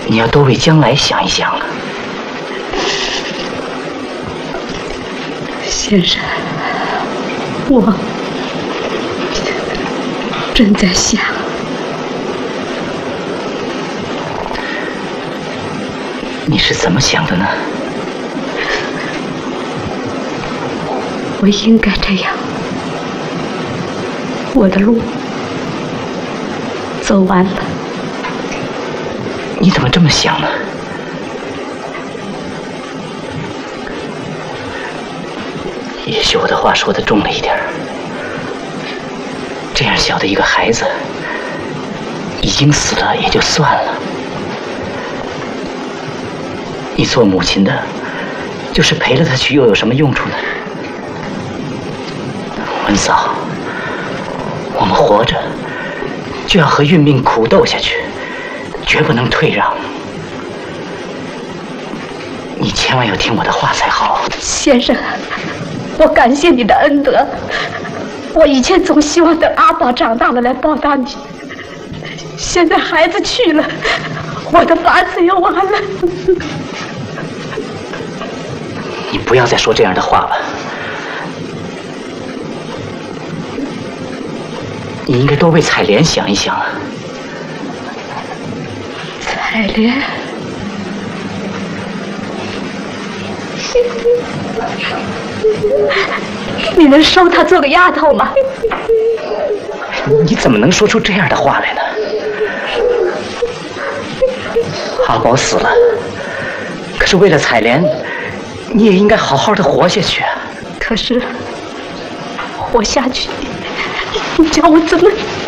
你要多为将来想一想啊。 先生，我正在想， 你是怎么想的呢？ 我应该这样，我的路走完了。 你怎么这么想呢？也许我的话说的重了一点儿。这样小的一个孩子，已经死了也就算了。你做母亲的，就是陪了他去，又有什么用处呢？文嫂，我们活着就要和运命苦斗下去，绝不能退让。你千万要听我的话才好。 先生，我感谢你的恩德。我以前总希望等阿宝长大了来报答你，现在孩子去了，我的法子又完了。 你不要再说这样的话了。你应该多为彩莲想一想啊。 彩莲，你能收她做个丫头吗？ 你怎么能说出这样的话来呢？阿宝死了，可是为了彩莲，你也应该好好的活下去啊。 可是活下去，你叫我怎么？